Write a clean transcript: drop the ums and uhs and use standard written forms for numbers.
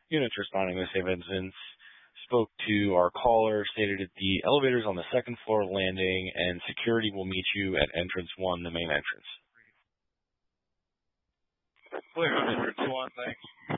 Units responding to the same instance spoke to our caller, stated that the elevator's on the second floor landing and security will meet you at entrance 1, the main entrance. Clear on entrance 1, thanks.